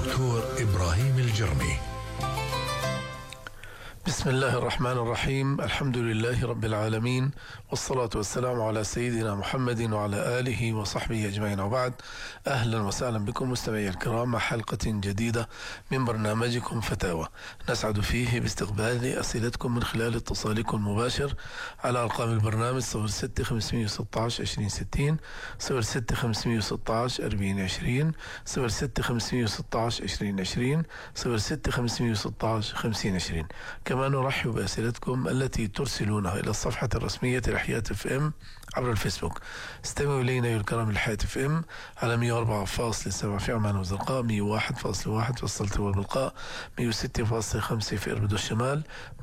الدكتور إبراهيم الجرمي. بسم الله الرحمن الرحيم. الحمد لله رب العالمين، والصلاة والسلام على سيدنا محمد وعلى آله وصحبه أجمعين، وبعد. أهلا وسهلا بكم مستمعي الكرام مع حلقة جديدة من برنامجكم فتاوى، نسعد فيه باستقبال أسئلتكم من خلال اتصالكم المباشر على أرقام البرنامج 06 516 2060 06 516 4020 06 516 2020 06 516 5020. كما نرحب بأسئلتكم التي ترسلونها إلى الصفحة الرسمية لحياة اف ام عبر الفيسبوك. استمعوا إلينا يا الكرام لحياة اف ام على 104.7 في عمان والزرقاء، 101.1 في السلطنة والبلقاء، 106.5 في إربد الشمال،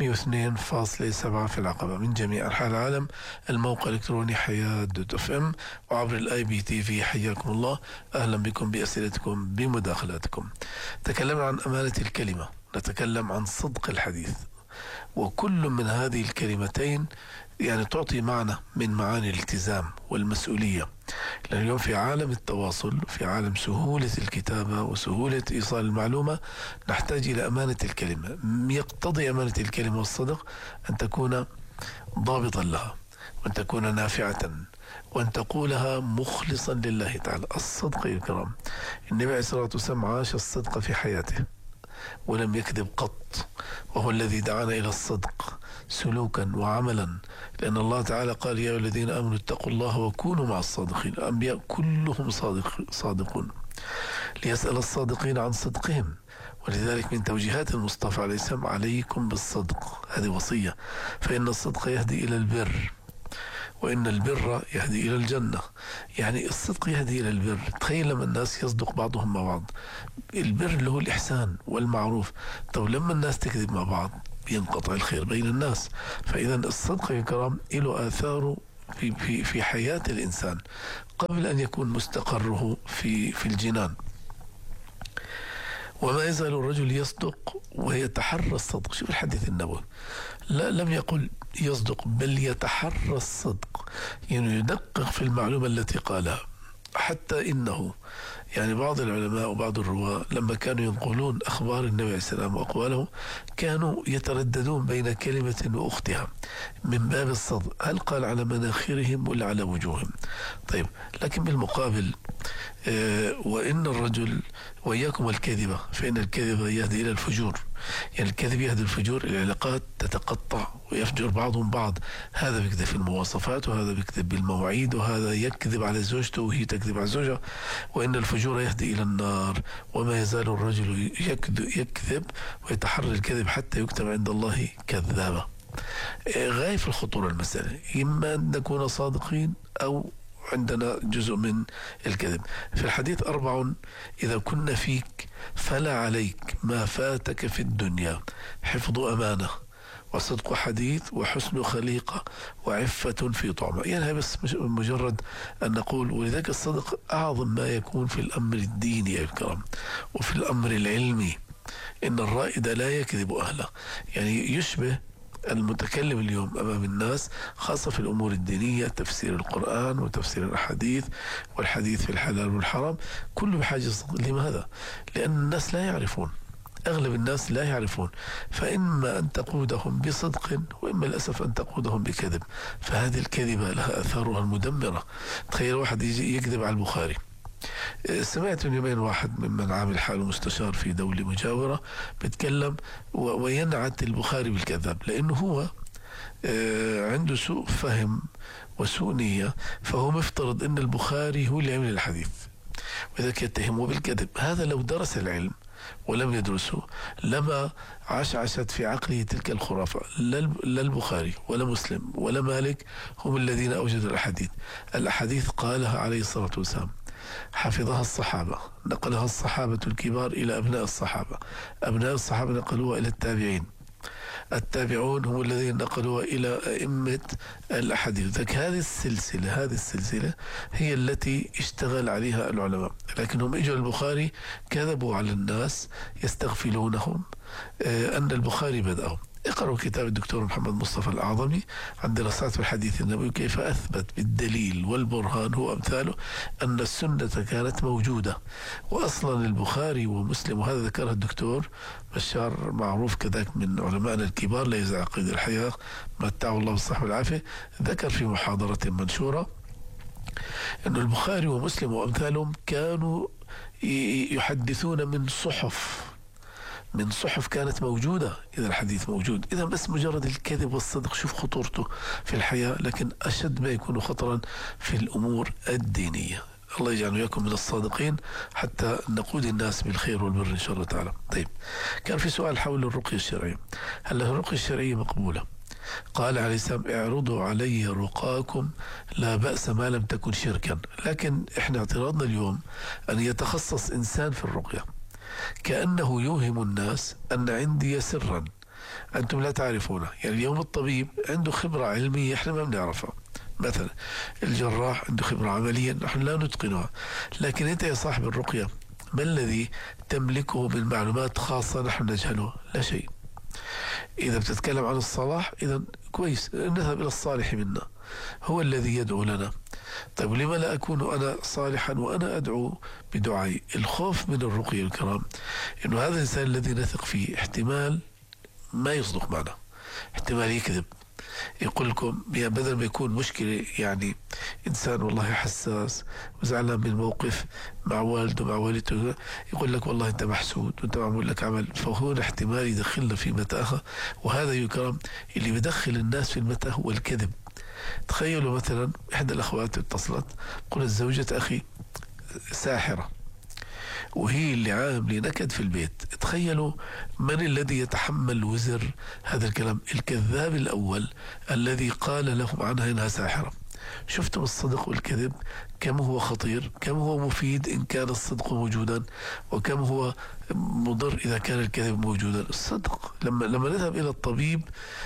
102.7 في العقبة. من جميع أنحاء العالم الموقع الإلكتروني حياة دوت اف ام، وعبر الاي بي تي في. حياكم الله، أهلا بكم بأسئلتكم بمداخلاتكم. تكلمنا عن أمانة الكلمة، نتكلم عن صدق الحديث، وكل من هذه الكلمتين يعني تعطي معنى من معاني الالتزام والمسؤولية. لأن اليوم في عالم التواصل، في عالم سهولة الكتابة وسهولة إيصال المعلومة، نحتاج إلى أمانة الكلمة. يقتضي أمانة الكلمة والصدق أن تكون ضابطا لها، وأن تكون نافعة، وأن تقولها مخلصا لله تعالى. الصدق يا كرام، النبي عليه الصلاة والسلام عاش الصدق في حياته ولم يكذب قط، وهو الذي دعانا إلى الصدق سلوكا وعملا. لأن الله تعالى قال: يا الذين آمنوا اتقوا الله وكونوا مع الصادقين. الأنبياء كلهم صادقون، ليسأل الصادقين عن صدقهم. ولذلك من توجيهات المصطفى عليه السلام: عليكم بالصدق. هذه وصية، فإن الصدق يهدي إلى البر، وإن البر يهدي إلى الجنة. يعني الصدق يهدي إلى البر. تخيل لما الناس يصدق بعضهم مع بعض، البر اللي هو الإحسان والمعروف. طب لما الناس تكذب مع بعض ينقطع الخير بين الناس. فإذا الصدق يا كرام له آثاره في حياة الإنسان قبل أن يكون مستقره في الجنان. وما يزال الرجل يصدق ويتحرى الصدق. شوف الحديث النبوي، لم يقل يصدق، بل يتحرى الصدق، يعني يدقق في المعلومة التي قالها. حتى إنه يعني بعض العلماء وبعض الرواة لما كانوا ينقلون أخبار النبي عليه السلام وأقواله كانوا يترددون بين كلمة وأختها من باب الصدق، هل قال على مناخرهم ولا على وجوههم؟ طيب، لكن بالمقابل وإن الرجل وإياكم الكذبة، فإن الكذبة يهدي إلى الفجور. يعني الكذب يهدي الفجور، العلاقات تتقطع ويفجر بعضهم بعض. هذا بيكذب في المواصفات، وهذا بيكذب بالمواعيد، وهذا يكذب على زوجته وهي تكذب على زوجها. وإن الفجور يهدي إلى النار. وما يزال الرجل يكذب ويتحرى الكذب حتى يكتب عند الله كذابا. غاية في الخطورة المسألة، إما أن نكون صادقين أو عندنا جزء من الكذب. في الحديث 4 إذا كنا فيك فلا عليك ما فاتك في الدنيا: حفظ أمانة، وصدق حديث، وحسن خليقة، وعفة في طعمة. يعني بس مجرد أن نقول. ولذلك الصدق أعظم ما يكون في الأمر الديني يا الكرام، وفي الأمر العلمي. إن الرائد لا يكذب أهله. يعني يشبه المتكلم اليوم أمام الناس، خاصة في الأمور الدينية، تفسير القرآن وتفسير الأحاديث والحديث في الحلال والحرام، كله بحاجة صدق. لماذا؟ لأن الناس لا يعرفون، أغلب الناس لا يعرفون. فإما أن تقودهم بصدق، وإما للأسف أن تقودهم بكذب. فهذه الكذبة لها أثارها المدمرة. تخيل واحد يجي يكذب على البخاري. سمعت من يومين واحد ممن عامل حاله مستشار في دولة مجاورة بيتكلم وينعت البخاري بالكذاب، لأنه هو عنده سوء فهم وسوء نية، فهو مفترض أن البخاري هو اللي عمل الحديث، وذلك يتهمه بالكذب. هذا لو درس العلم ولم يدرسه لما عشعشت في عقله تلك الخرافة. لا البخاري ولا مسلم ولا مالك هم الذين أوجدوا الأحاديث قالها عليه الصلاة والسلام، حفظها الصحابة، نقلها الصحابة الكبار إلى أبناء الصحابة، أبناء الصحابة نقلوها إلى التابعين، التابعون هم الذين نقلوها إلى أئمة الأحاديث. هذه السلسلة هي التي اشتغل عليها العلماء. لكنهم اجوا البخاري كذبوا على الناس يستغفلونهم أن البخاري بدأهم. اقرأوا كتاب الدكتور محمد مصطفى الأعظمي عن دراسات في الحديث النبوي كيف أثبت بالدليل والبرهان هو أمثاله أن السنة كانت موجودة. وأصلا البخاري ومسلم، وهذا ذكره الدكتور بشار معروف كذاك من علمائنا الكبار لا يزع قيد الحياة متعه الله بالصحة والعافية، ذكر في محاضرة منشورة أن البخاري ومسلم وأمثالهم كانوا يحدثون من صحف كانت موجودة. إذا الحديث موجود، إذا بس مجرد الكذب والصدق شوف خطورته في الحياة، لكن أشد ما يكون خطرا في الأمور الدينية. الله يجعل وياكم من الصادقين حتى نقود الناس بالخير والبر إن شاء الله تعالى. طيب، كان في سؤال حول الرقية الشرعية، هل الرقية الشرعية مقبولة؟ قال عليه السلام: اعرضوا علي رقاكم لا بأس ما لم تكن شركا. لكن احنا اعتراضنا اليوم أن يتخصص إنسان في الرقية كأنه يوهم الناس أن عندي سرا أنتم لا تعرفونه. يعني اليوم الطبيب عنده خبرة علمية احنا ما بنعرفها، مثلا الجراح عنده خبرة عملية نحن لا نتقنها، لكن أنت يا صاحب الرقية ما الذي تملكه من معلومات خاصة نحن نجهله؟ لا شيء. إذا بتتكلم عن الصلاح إذا كويس، نذهب إلى الصالح منا، هو الذي يدعو لنا. طيب لما لا أكون أنا صالحا وأنا أدعو بدعائي؟ الخوف من الرقية الكرام إنه هذا الإنسان الذي نثق فيه احتمال ما يصدق معنا، احتمال يكذب، يقول لكم بدل ما يكون مشكلة يعني إنسان والله حساس وزعلان من موقف مع والده مع والدته، يقول لك والله أنت محسود وأنت معمول لك عمل، فهو احتمال يدخلنا في متاهة. وهذا يكرم اللي بيدخل الناس في المتاهة هو الكذب. تخيلوا مثلا إحدى الأخوات اتصلت قلت زوجة أخي ساحرة وهي اللي عامله نكد في البيت. تخيلوا من الذي يتحمل وزر هذا الكلام؟ الكذاب الأول الذي قال لهم عنها إنها ساحرة. شفتم الصدق والكذب كم هو خطير، كم هو مفيد إن كان الصدق موجودا، وكم هو مضر إذا كان الكذب موجودا. الصدق لما نذهب إلى الطبيب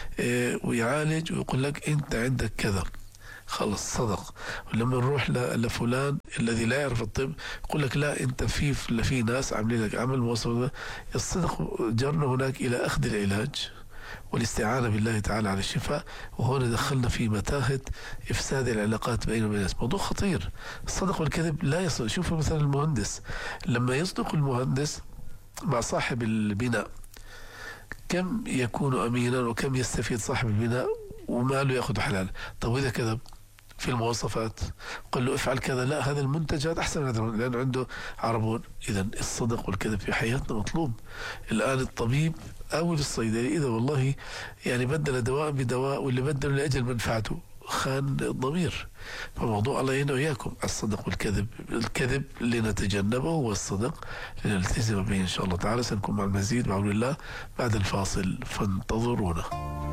ويعالج ويقول لك أنت عندك كذا، خلص صدق. ولما نروح لفلان الذي لا يعرف الطب يقول لك لا انت في ناس عاملين لك عمل موصل. الصدق جرنا هناك الى اخذ العلاج والاستعانة بالله تعالى على الشفاء، وهنا دخلنا في متاهة افساد العلاقات بين الناس. موضوع خطير. الصدق والكذب لا يصدق. شوفوا مثلا المهندس لما يصدق المهندس مع صاحب البناء كم يكون امينا وكم يستفيد صاحب البناء وماله ياخذ حلال. طب اذا كذب في المواصفات قل له افعل كذا، لا هذا المنتج هذا احسن من لانه عنده عربون. اذا الصدق والكذب في حياتنا مطلوب. الان الطبيب او الصيدلي اذا والله يعني بدل دواء بدواء واللي بدل لاجل منفعته خان الضمير. فموضوع الله يعيننا وإياكم الصدق والكذب. الكذب لنتجنبه والصدق لنلتزم به إن شاء الله تعالى. سنكون مع المزيد بعون الله بعد الفاصل، فانتظرونا.